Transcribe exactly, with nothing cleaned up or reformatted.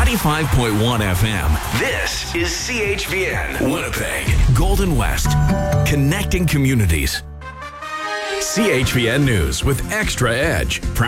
ninety-five point one F M. This is C H V N, Winnipeg, Golden West, connecting communities. C H V N News with Extra Edge.